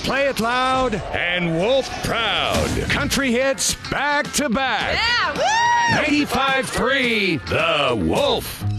Play it loud and Wolf proud. Country hits back to back. Yeah, woo! 95.3 The Wolf.